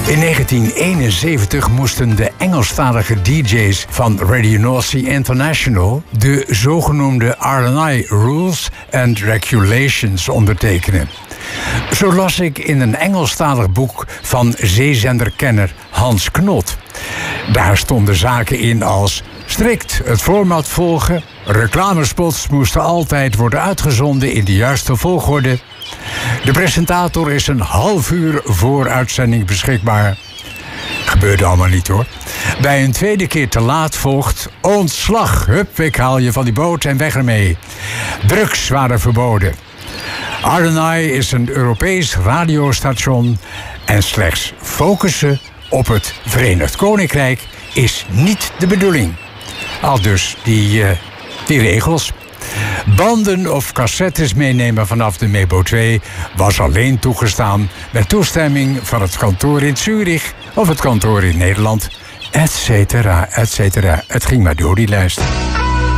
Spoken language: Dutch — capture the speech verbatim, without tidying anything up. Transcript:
In negentien eenenzeventig moesten de Engelstalige D J's van Radio North Sea International de zogenoemde R and I Rules and Regulations ondertekenen. Zo las ik in een Engelstalig boek van zeezenderkenner Hans Knot. Daar stonden zaken in als strikt het format volgen, reclamespots moesten altijd worden uitgezonden in de juiste volgorde. De presentator is een half uur voor uitzending beschikbaar. Gebeurde allemaal niet hoor. Bij een tweede keer te laat volgt ontslag. Hup, ik haal je van die boot en weg ermee. Drugs waren verboden. R and I is een Europees radiostation en slechts focussen op het Verenigd Koninkrijk is niet de bedoeling. Al dus die, uh, die regels. Banden of cassettes meenemen vanaf de Mebo twee was alleen toegestaan met toestemming van het kantoor in Zurich of het kantoor in Nederland, et cetera, et cetera. Het ging maar door die lijst.